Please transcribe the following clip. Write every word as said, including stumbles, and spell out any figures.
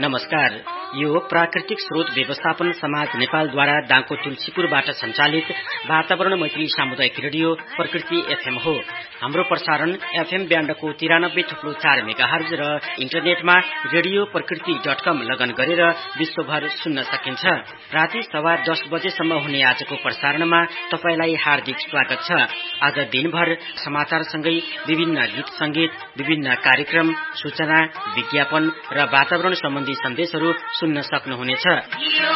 नमस्कार, यो प्राकृतिक स्रोत व्यवस्थापन समाज नेपालद्वारा दाङको तुलसीपुरबाट सञ्चालित वातावरण मैत्री सामुदायिक रेडियो प्रकृति एफएम हो। हाम्रो प्रसारण एफएम ब्यान्डको तिरानब्बे थुप्लो चार मेगाहर्ज र इन्टरनेटमा रेडियो प्रकृति डट कम लगन गरेर विश्वभर सुन्न सकिन्छ। राति सवा दस बजेसम्म हुने आजको प्रसारणमा तपाईलाई हार्दिक स्वागत छ। आज दिनभर समाचारसँगै विभिन्न गीत संगीत, विभिन्न कार्यक्रम, सूचना, विज्ञापन र वातावरण सम्बन्धी सन्देशहरू सुन्न सक्नुहुनेछ।